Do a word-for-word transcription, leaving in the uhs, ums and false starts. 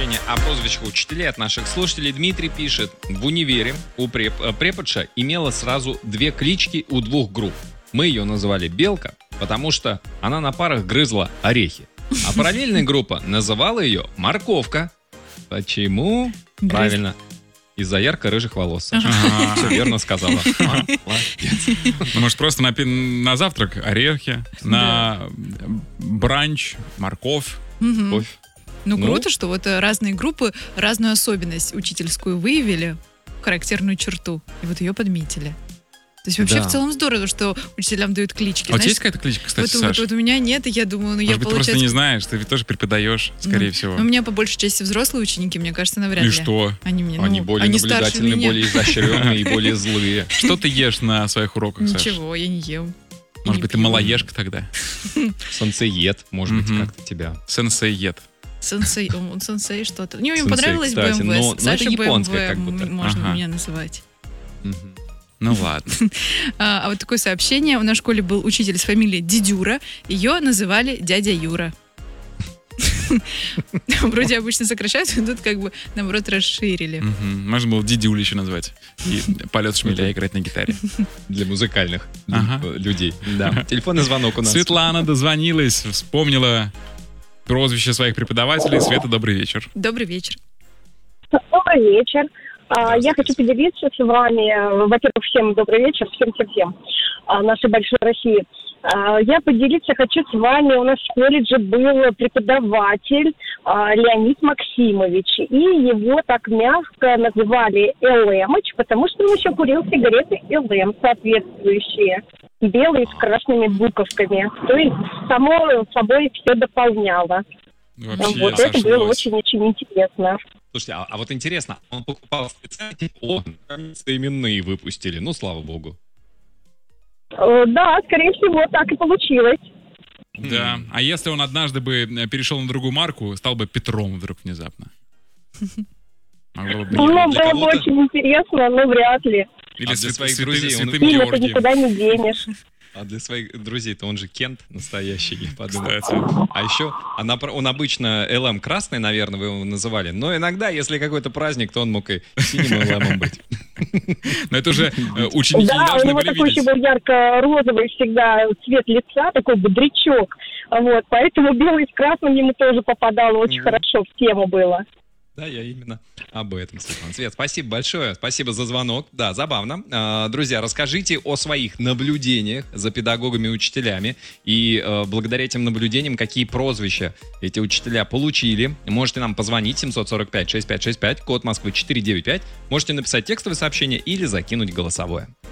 сообщение о прозвищах учителей от наших слушателей. Дмитрий пишет: в универе у преп... преподша имела сразу две клички у двух групп. Мы ее называли Белка, потому что она на парах грызла орехи. А параллельная группа называла ее Морковка. Почему? Грыз... Правильно. Из-за ярко-рыжих волос. Все верно сказала. Молодец. Ну, может, просто на, на завтрак орехи, на бранч морковь. Кофе. Ну, Ну. круто, что вот э, разные группы разную особенность учительскую выявили, характерную черту, и вот ее подметили. То есть вообще Да. в целом здорово, что учителям дают клички. А у тебя Знаешь, есть какая-то кличка, кстати, вот, вот- Саша? вот у меня нет, и я думаю, ну я Может быть, ты просто получается... не знаешь, ты ведь тоже преподаешь, скорее Ну, всего. ну, у меня по большей части взрослые ученики, мне кажется, навряд И ли. что? Они мне, Они ну, более они старше наблюдательные, меня. более изощренные и более злые. Что ты ешь на своих уроках, Саша? Ничего, я не ем. И Может не быть, ты пью. малоежка тогда? Солнцеед, может быть, Мгм. как-то тебя. Сенсей-ед. Сенсей, он сенсей что-то. Не, ему Сенсей, понравилось кстати, бэ эм вэ. но- но Саша это японское бэ эм вэ как будто. можно Ага. меня называть. Мгм. Ну ладно. А, а вот такое сообщение. У нас в школе был учитель с фамилией Дидюра. Ее называли дядя Юра. Вроде обычно сокращают, а тут как бы, наоборот, расширили. Мгм. Можно было Дидюль еще назвать. И полет шмеля играть на гитаре. Для музыкальных лю- Ага. э, людей. Да. Телефонный звонок у нас. Светлана дозвонилась, вспомнила прозвище своих преподавателей. Света, добрый вечер. Добрый вечер. Добрый вечер. А, Я Здравствуйте. хочу поделиться с вами, во-первых, всем добрый вечер, всем-всем-всем, а, нашей большой России. А, Я поделиться хочу с вами, у нас в колледже был преподаватель а, Леонид Максимович, и его так мягко называли ЛМыч, потому что он еще курил сигареты ЛМ соответствующие, белые с красными буковками. То есть само собой все дополняло. Вообще, Вот это было сошлось. очень-очень интересно. Слушайте, а, а вот интересно, он покупал специально, типа, о, наконец-то именные выпустили, ну, слава богу. Э, Да, скорее всего, так и получилось. Да. А если он однажды бы э, перешел на другую марку, стал бы Петром вдруг внезапно? Могло бы быть. Ну, для было бы кого-то- очень интересно, но вряд ли. Или А для свят- своих святым- друзей он- святым Имя ты Георгием. никуда не денешь. А для своих друзей-то он же Кент настоящий, я подумал. Кстати. А еще, она, про- он обычно ЛМ красный, наверное, вы его называли, но иногда, если какой-то праздник, то он мог и синим ЛМом быть. Но это уже э, ученики не Да, у должны него были такой еще видеть. был ярко-розовый всегда цвет лица, такой бодрячок. Вот, поэтому белый с красным ему тоже попадало очень Мгм. хорошо, в тему было. Да, я именно об этом, Светлана. Свет, спасибо большое. Спасибо за звонок. Да, забавно. А, Друзья, расскажите о своих наблюдениях за педагогами и учителями. И э, благодаря этим наблюдениям, какие прозвища эти учителя получили. Можете нам позвонить семь сорок пять шестьдесят пять шестьдесят пять, код Москвы четыреста девяносто пять. Можете написать текстовое сообщение или закинуть голосовое.